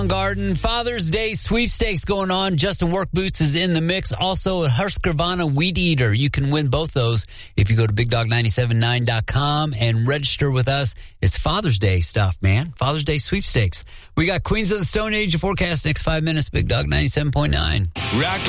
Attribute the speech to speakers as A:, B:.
A: Garden Father's Day sweepstakes going on. Justin Work Boots is in the mix. Also, a Husqvarna Weed Eater. You can win both those if you go to BigDog979.com and register with us. It's Father's Day stuff, man. Father's Day sweepstakes. We got Queens of the Stone Age forecast next 5 minutes. Big Dog 97.9.
B: Rock